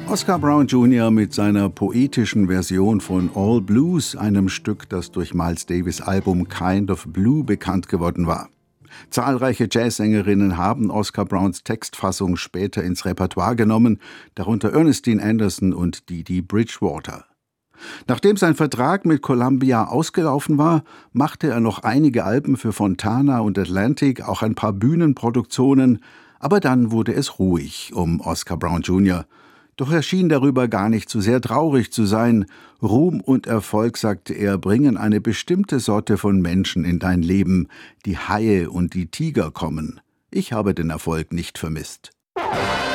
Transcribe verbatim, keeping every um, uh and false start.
Oscar Brown Junior mit seiner poetischen Version von All Blues, einem Stück, das durch Miles Davis' Album Kind of Blue bekannt geworden war. Zahlreiche Jazzsängerinnen haben Oscar Browns Textfassung später ins Repertoire genommen, darunter Ernestine Anderson und Dee Dee Bridgewater. Nachdem sein Vertrag mit Columbia ausgelaufen war, machte er noch einige Alben für Fontana und Atlantic, auch ein paar Bühnenproduktionen, aber dann wurde es ruhig um Oscar Brown Junior Doch er schien darüber gar nicht zu sehr traurig zu sein. Ruhm und Erfolg, sagte er, bringen eine bestimmte Sorte von Menschen in dein Leben, die Haie und die Tiger kommen. Ich habe den Erfolg nicht vermisst.